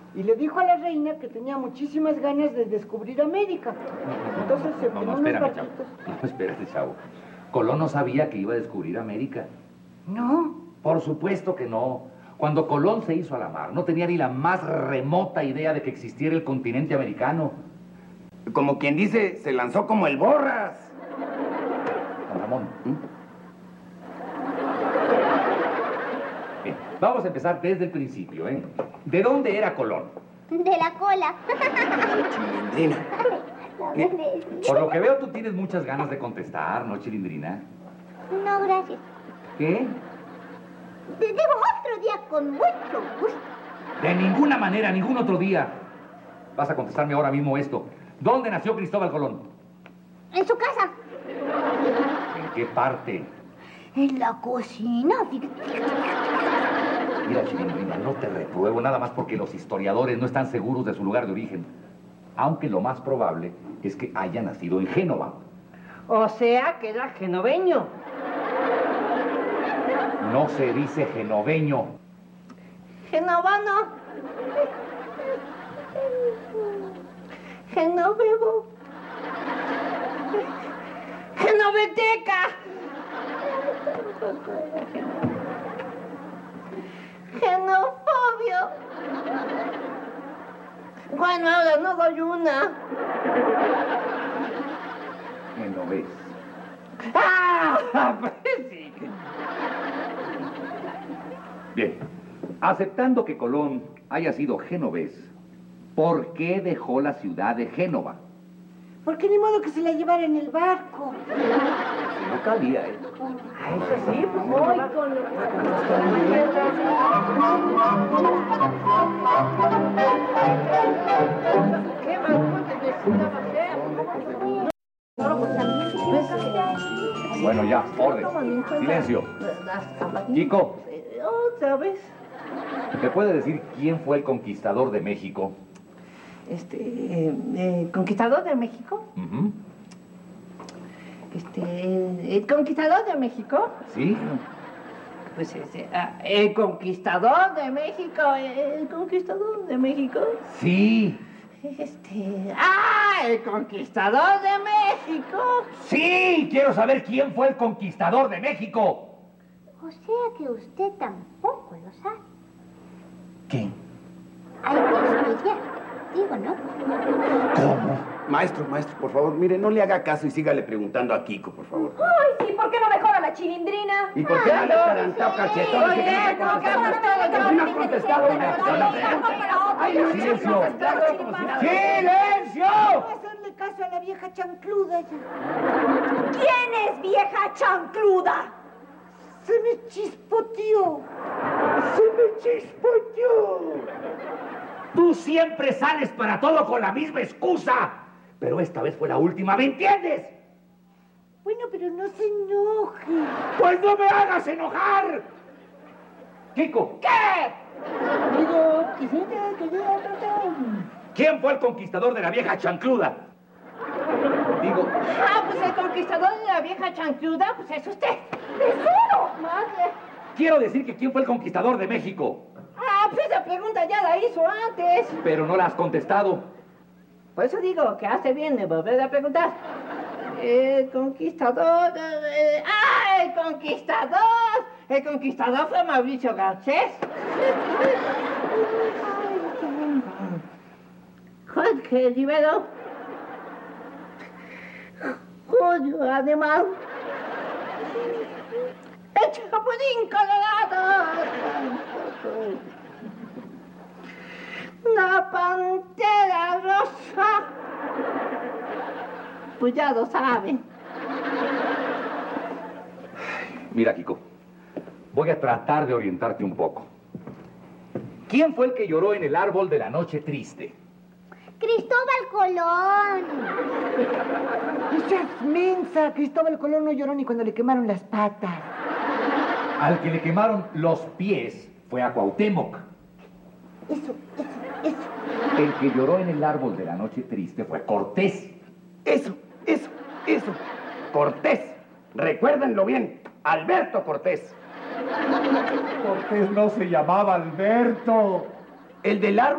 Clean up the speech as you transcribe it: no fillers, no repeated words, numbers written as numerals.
y le dijo a la reina que tenía muchísimas ganas de descubrir América. Entonces se tomó unos barquitos. No, espérate, chavo. Colón no sabía que iba a descubrir América. No. Por supuesto que no. Cuando Colón se hizo a la mar, no tenía ni la más remota idea de que existiera el continente americano. Como quien dice, se lanzó como el Borras. Don Ramón. Bien, vamos a empezar desde el principio, ¿eh? ¿De dónde era Colón? De la cola. Chilindrina. Por lo que veo, tú tienes muchas ganas de contestar, ¿no, Chilindrina? No, gracias. ¿Qué? Debo otro día con mucho gusto. De ninguna manera, ningún otro día. Vas a contestarme ahora mismo esto. ¿Dónde nació Cristóbal Colón? En su casa. ¿En qué parte? En la cocina. Mira, Chilindrina, no te repruebo nada más porque los historiadores no están seguros de su lugar de origen. Aunque lo más probable es que haya nacido en Génova. O sea, que era genoveño. No se dice genoveño. Genovano. Genovevo. Genoveteca. Genofobio. Bueno, ahora no doy una. Genovés. ¡Ah! Pues sí. Bien, aceptando que Colón haya sido genovés, ¿por qué dejó la ciudad de Génova? Porque ni modo que se la llevara en el barco. Si no cabía, ¿eh? Eso sí, pues voy con lo ¿Qué más? Bueno, ya, orden. Silencio. Kiko. ¿Otra vez? ¿Me puede decir quién fue el conquistador de México? ¿Conquistador de México? Uh-huh. ¿El conquistador de México? ¿Sí? Pues el conquistador de México, el conquistador de México. Sí. El conquistador de México. Sí, quiero saber quién fue el conquistador de México. O sea que usted tampoco lo sabe. ¿Qué? Hay que estudiar, digo, ¿no? ¿Cómo? Maestro, por favor, mire, no le haga caso y sígale preguntando a Kiko, por favor. Ay, sí, ¿por qué no mejora la Chilindrina? ¿Y por qué no le tarantado cachetón? Oye, ¿No has contestado una? ¡Silencio! ¡Silencio! ¡Silencio! Hacerle caso a la vieja chancluda. ¿Quién es vieja chancluda? Se me chispoteó. Tú siempre sales para todo con la misma excusa. Pero esta vez fue la última, ¿me entiendes? Bueno, pero no se enoje. ¡Pues no me hagas enojar! Kiko. ¿Qué? Digo, quisiera que yo ¿Quién fue el conquistador de la vieja chancluda? Digo, pues el conquistador de la vieja chancluda, pues es usted. ¡Tesoro! Madre. quiero decir que ¿quién fue el conquistador de México? Pues esa pregunta ya la hizo antes. Pero no la has contestado. Por eso digo que hace bien de volver a preguntar. El conquistador... el conquistador! El conquistador fue Mauricio Garcés. Jorge Rivero. Julio Ademar. El Chapulín Colorado. La Pantera Rosa. Pues ya lo saben. Mira, Kiko, voy a tratar de orientarte un poco. ¿Quién fue el que lloró en el árbol de la noche triste? Cristóbal Colón. ¡Esa es mensa! Cristóbal Colón no lloró ni cuando le quemaron las patas. Al que le quemaron los pies fue a Cuauhtémoc. Eso. El que lloró en el árbol de la noche triste fue Cortés. Eso. Cortés. Recuérdenlo bien. Alberto Cortés. Cortés no se llamaba Alberto. El del árbol.